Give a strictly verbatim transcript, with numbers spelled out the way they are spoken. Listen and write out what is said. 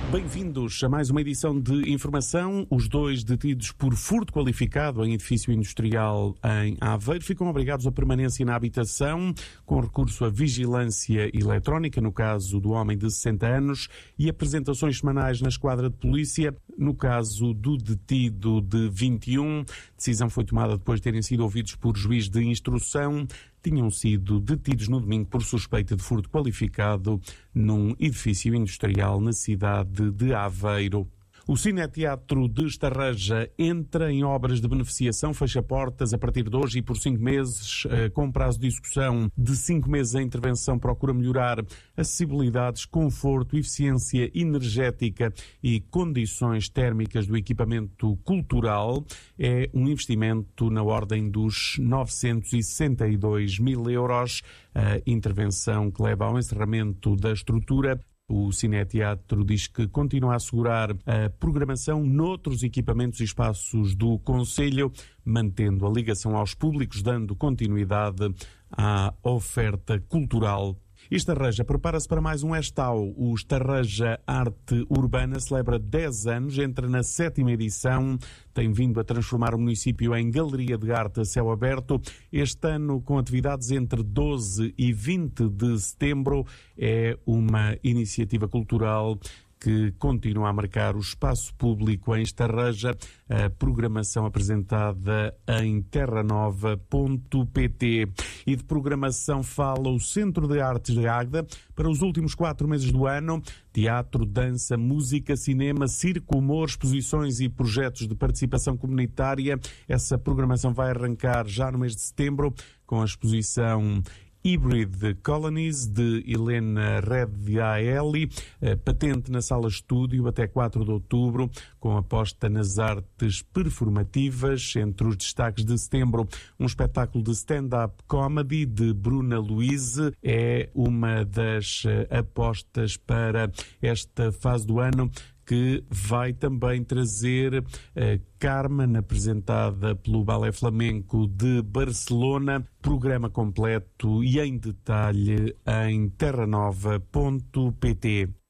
Bem-vindos a mais uma edição de informação. Os dois detidos por furto qualificado em edifício industrial em Aveiro ficam obrigados a permanência na habitação com recurso à vigilância eletrónica, no caso do homem de sessenta anos, e apresentações semanais na esquadra de polícia, no caso do detido de vinte e um. A decisão foi tomada depois de terem sido ouvidos por juiz de instrução. Tinham sido detidos no domingo por suspeita de furto qualificado num edifício industrial na cidade de Aveiro. O Cineteatro de Estarreja entra em obras de beneficiação, fecha portas a partir de hoje e por cinco meses, com prazo de execução de cinco meses. A intervenção procura melhorar acessibilidades, conforto, eficiência energética e condições térmicas do equipamento cultural. É um investimento na ordem dos novecentos e sessenta e dois mil euros. A intervenção que leva ao encerramento da estrutura. O Cineteatro diz que continua a assegurar a programação noutros equipamentos e espaços do concelho, mantendo a ligação aos públicos, dando continuidade à oferta cultural. Estarreja prepara-se para mais um Estau. O Estarreja Arte Urbana celebra dez anos, entra na sétima edição, tem vindo a transformar o município em galeria de arte a céu aberto. Este ano, com atividades entre doze e vinte de setembro, é uma iniciativa cultural que continua a marcar o espaço público em Estarreja. A programação apresentada em terra nova ponto pt. E de programação fala o Centro de Artes de Águeda. Para os últimos quatro meses do ano, teatro, dança, música, cinema, circo, humor, exposições e projetos de participação comunitária. Essa programação vai arrancar já no mês de setembro com a exposição Hybrid Colonies, de Helena Rediaeli, patente na Sala Estúdio até quatro de outubro, com aposta nas artes performativas. Entre os destaques de setembro, um espetáculo de stand-up comedy de Bruna Luise é uma das apostas para esta fase do ano, que vai também trazer uh, Carmen, apresentada pelo Balé Flamenco de Barcelona. Programa completo e em detalhe em terra nova ponto pt.